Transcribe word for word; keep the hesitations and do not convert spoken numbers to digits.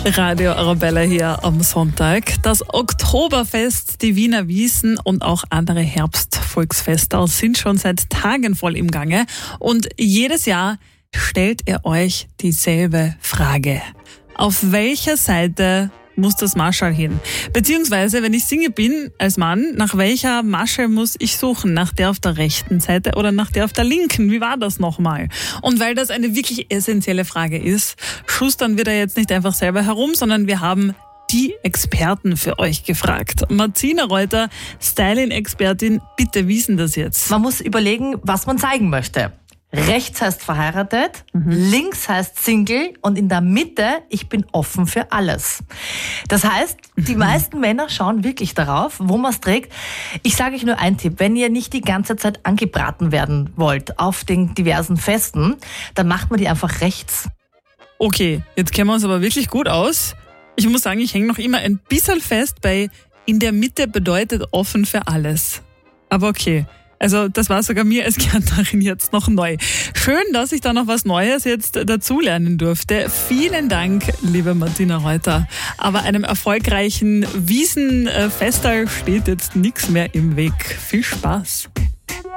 Radio Arabella hier am Sonntag. Das Oktoberfest, die Wiener Wiesn und auch andere Herbstvolksfeste sind schon seit Tagen voll im Gange. Und jedes Jahr stellt ihr euch dieselbe Frage. Auf welcher Seite muss das Marschall hin? Beziehungsweise, wenn ich Single bin als Mann, nach welcher Marschall muss ich suchen? Nach der auf der rechten Seite oder nach der auf der linken? Wie war das nochmal? Und weil das eine wirklich essentielle Frage ist, schustern wir da jetzt nicht einfach selber herum, sondern wir haben die Experten für euch gefragt. Martina Reuter, Styling-Expertin, bitte, wie ist denn das jetzt? Man muss überlegen, was man zeigen möchte. Rechts heißt verheiratet, mhm. links heißt Single und in der Mitte, ich bin offen für alles. Das heißt, die meisten Männer schauen wirklich darauf, wo man es trägt. Ich sage euch nur einen Tipp, wenn ihr nicht die ganze Zeit angebraten werden wollt auf den diversen Festen, dann macht man die einfach rechts. Okay, jetzt kennen wir uns aber wirklich gut aus. Ich muss sagen, ich hänge noch immer ein bisschen fest bei in der Mitte bedeutet offen für alles. Aber okay. Also das war sogar mir als Kärntnerin jetzt noch neu. Schön, dass ich da noch was Neues jetzt dazulernen durfte. Vielen Dank, liebe Martina Reuter. Aber einem erfolgreichen Wiesenfestal steht jetzt nichts mehr im Weg. Viel Spaß.